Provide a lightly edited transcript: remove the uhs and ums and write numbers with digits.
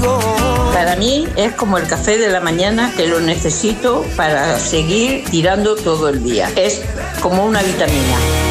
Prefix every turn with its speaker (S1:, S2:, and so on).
S1: Para mí es como el café de la mañana, que lo necesito para seguir tirando todo el día. Es como una vitamina.